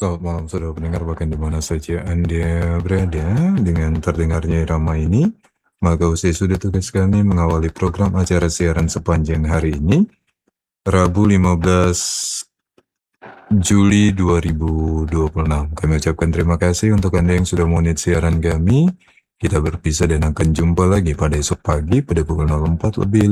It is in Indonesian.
Selamat malam saudara pendengar, bahkan di mana saja Anda berada. Dengan terdengarnya irama ini, maka usai sudah tugas kami mengawali program acara siaran sepanjang hari ini, Rabu 15 Juli 2026. Kami ucapkan terima kasih untuk Anda yang sudah menit siaran kami. Kita berpisah dan akan jumpa lagi pada esok pagi pada pukul 04 lebih